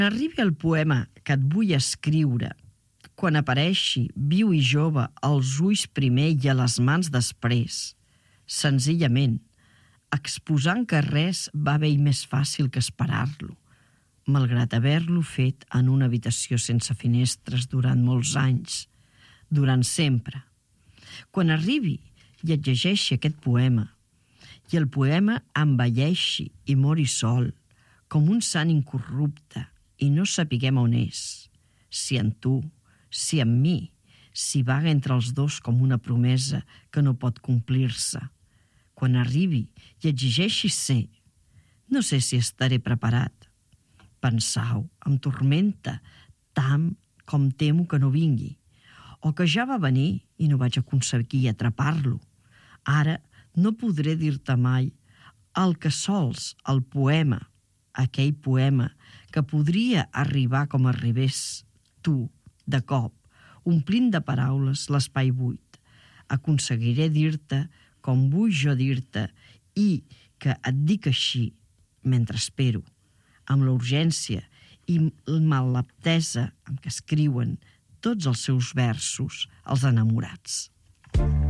Arribi el poema que et vull escriure, quan apareixi, viu i jove, als ulls primer i a les mans després, senzillament, exposant que res va bé i més fàcil que esperar-lo, malgrat haver-lo fet en una habitació sense finestres durant molts anys, durant sempre. Quan arribi i et llegeixi aquest poema, i el poema envelleixi i mori sol, com un sant incorrupte, i no sapiguem on és, si en tu, si en mi, si vaga entre els dos com una promesa que no pot complir-se. Quan arribi i exigeixi ser, no sé si estaré preparat. Pensau, em tormenta tant com temo que no vingui, o que ja va venir i no vaig aconseguir atrapar-lo. Ara no podré dir-te mai el que sols el poema, aquell poema que podria arribar com arribés tu, de cop, omplint de paraules l'espai buit. Aconseguiré dir-te com vull jo dir-te i que et dic així mentre espero, amb la urgència i malaptesa amb què escriuen tots els seus versos els enamorats.